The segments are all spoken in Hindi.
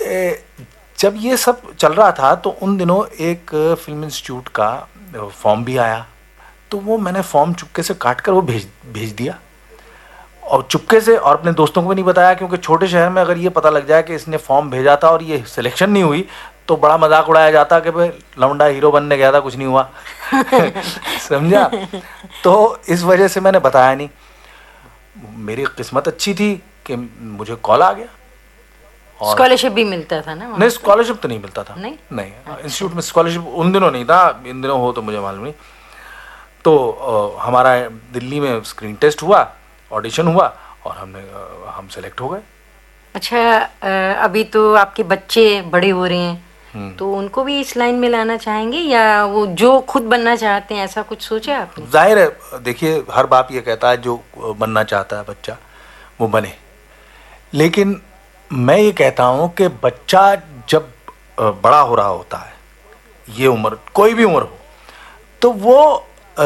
जब ये सब चल रहा था तो उन दिनों एक फिल्म इंस्टीट्यूट का फॉर्म भी आया, तो वो मैंने फॉर्म चुपके से काट कर वो भेज दिया, और चुपके से, और अपने दोस्तों को भी नहीं बताया, क्योंकि छोटे शहर में अगर ये पता लग जाए कि इसने फॉर्म भेजा था और ये सिलेक्शन नहीं हुई तो बड़ा मजाक उड़ाया जाता कि भाई लौंडा हीरो बनने गया था, कुछ नहीं हुआ। समझा? तो इस वजह से मैंने बताया नहीं। मेरी किस्मत अच्छी थी कि मुझे कॉल आ गया। स्कॉलरशिप भी मिलता था ना? नहीं, स्कॉलरशिप तो नहीं मिलता था। नहीं, इंस्टीट्यूट में स्कॉलरशिप उन दिनों नहीं था, इन दिनों हो तो मुझे मालूम नहीं। तो हमारा दिल्ली में स्क्रीन टेस्ट हुआ, ऑडिशन हुआ, और हम सेलेक्ट हो गए। अच्छा, अभी तो आपके बच्चे बड़े हो रहे हैं, तो उनको भी इस लाइन में लाना चाहेंगे, या वो जो खुद बनना चाहते हैं ऐसा कुछ सोचा आपने? जाहिर है, देखिए हर बाप ये कहता है जो बनना चाहता है बच्चा वो बने, लेकिन मैं ये कहता हूँ कि बच्चा जब बड़ा हो रहा होता है, ये उम्र कोई भी उम्र हो, तो वो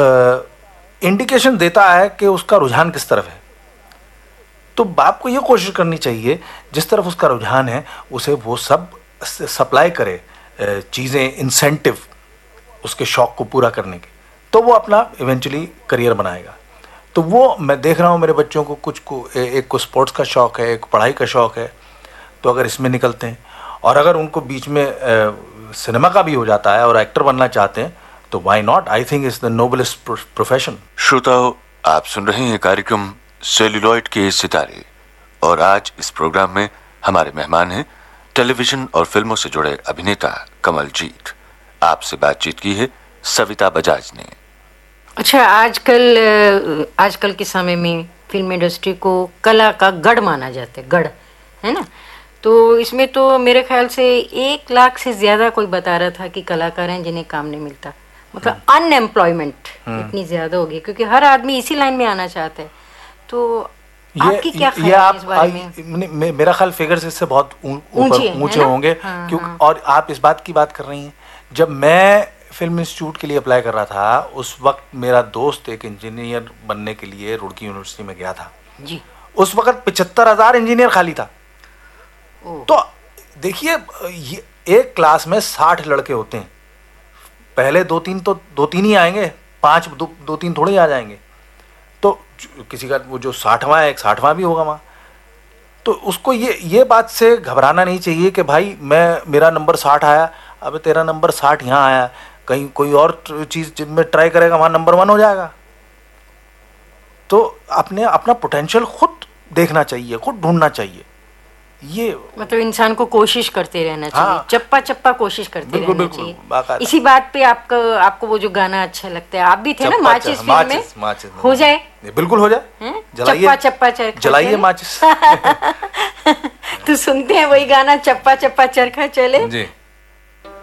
इंडिकेशन देता है कि उसका रुझान किस तरफ है। तो बाप को ये कोशिश करनी चाहिए जिस तरफ उसका रुझान है उसे वो सब सप्लाई करे चीज़ें, इंसेंटिव उसके शौक़ को पूरा करने के, तो वो अपना इवेंचुअली करियर बनाएगा। तो वो मैं देख रहा हूँ मेरे बच्चों को, कुछ को एक को स्पोर्ट्स का शौक़ है, एक पढ़ाई का शौक़ है, तो अगर इसमें निकलते हैं, और अगर उनको बीच में सिनेमा का भी हो जाता है और एक्टर बनना चाहते हैं तो why not. I think it's the noblest profession. श्रोताओ, आप सुन रहे हैं कार्यक्रम सेल्यूलॉइड के सितारे, और आज इस प्रोग्राम में हमारे मेहमान हैं टेलीविजन और फिल्मों से जुड़े अभिनेता कमलजीत। आपसे बातचीत की है सविता बजाज ने। अच्छा, आजकल के समय में फिल्म इंडस्ट्री को कला का गढ़ माना जाता है, गढ़ है ना? तो इसमें तो मेरे ख्याल से 1 लाख से ज्यादा कोई बता रहा था कि कलाकार हैं जिन्हें काम नहीं मिलता, मतलब अनएम्प्लॉयमेंट इतनी ज्यादा होगी, क्योंकि हर आदमी इसी लाइन में आना चाहता है। तो आपकी क्या ख्याल है इस बारे में? मेरा ख्याल फिगर्स इससे बहुत ऊंचे होंगे। हाँ, क्योंकि हाँ। और आप इस बात की बात कर रही हैं, जब मैं फिल्म इंस्टीट्यूट के लिए अप्लाई कर रहा था उस वक्त मेरा दोस्त एक इंजीनियर बनने के लिए रुड़की यूनिवर्सिटी में गया था जी। उस वक्त 75,000 इंजीनियर खाली था। तो देखिए, एक क्लास में 60 लड़के होते हैं, पहले 2-3 ही आएंगे, 5 2-3 थोड़े ही आ जाएंगे। तो किसी का वो जो 60वां है, एक 60वां भी होगा वहाँ। तो उसको ये बात से घबराना नहीं चाहिए कि भाई मेरा नंबर 60 आया, अब तेरा नंबर 60 यहाँ आया, कहीं कोई और चीज़ जिनमें ट्राई करेगा वहाँ नंबर 1 हो जाएगा। तो अपना पोटेंशियल खुद देखना चाहिए, खुद ढूंढना चाहिए। ये मतलब इंसान को कोशिश करते रहना चाहिए। हाँ, चप्पा कोशिश करते रहना बिल्कुल, चाहिए। इसी बात पे आपको वो जो गाना अच्छा लगता है, आप भी थे ना माचिस फिल्म में, हो जाए, बिल्कुल हो जाए, चप्पा जलाइए माचिस। तो सुनते हैं वही गाना, चप्पा चरखा चले। जी।